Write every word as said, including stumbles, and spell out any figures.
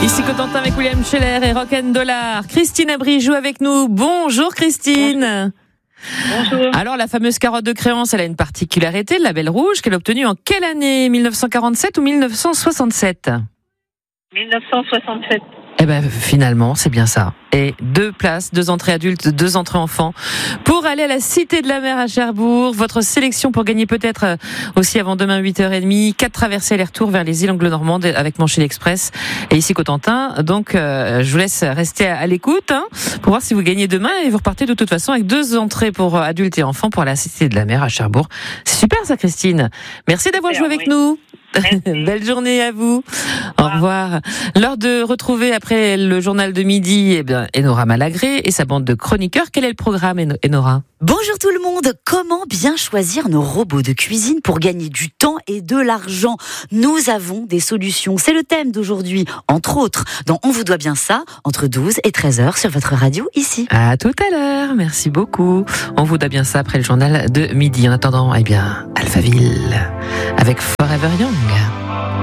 Ici Cotentin avec William Scheller et Rock'n'Dollar. Christine Abri joue avec nous. Bonjour Christine. Bonjour. Alors la fameuse carotte de créance, elle a une particularité, le label rouge, qu'elle a obtenu en quelle année ? dix-neuf cent quarante-sept ou dix-neuf cent soixante-sept ? dix-neuf cent soixante-sept. Eh ben finalement, c'est bien ça. Et deux places, deux entrées adultes, deux entrées enfants pour aller à la Cité de la Mer à Cherbourg. Votre sélection pour gagner peut-être aussi avant demain huit heures trente, quatre traversées aller-retour vers les îles anglo-normandes avec Manchil Express et ici Cotentin. Donc euh, je vous laisse rester à, à l'écoute hein, pour voir si vous gagnez demain et vous repartez de toute façon avec deux entrées pour adultes et enfants pour aller à la Cité de la Mer à Cherbourg. C'est super ça Christine. Merci d'avoir Super, joué avec oui. nous. Merci. Belle journée à vous. Au revoir. L'heure de retrouver après le journal de midi, eh bien, Enora Malagré et sa bande de chroniqueurs. Quel est le programme, Enora ? Bonjour tout le monde. Comment bien choisir nos robots de cuisine pour gagner du temps et de l'argent ? Nous avons des solutions. C'est le thème d'aujourd'hui, entre autres, dans On vous doit bien ça, entre douze et treize heures sur votre radio ici. À tout à l'heure. Merci beaucoup. On vous doit bien ça après le journal de midi. En attendant, eh bien, Alphaville avec Forever Young.